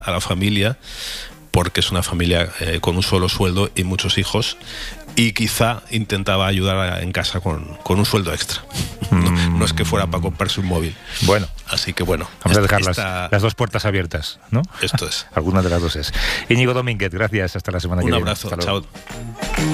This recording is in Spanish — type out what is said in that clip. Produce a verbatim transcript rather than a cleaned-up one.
a la familia, porque es una familia eh, con un solo sueldo y muchos hijos, y quizá intentaba ayudar a, en casa con, con un sueldo extra. No, no es que fuera para comprarse un móvil. Bueno. Así que bueno. Vamos a dejar esta... las, las dos puertas abiertas, ¿no? Esto es. Alguna de las dos es. Íñigo Domínguez, gracias. Hasta la semana que un viene. Un abrazo. Chao.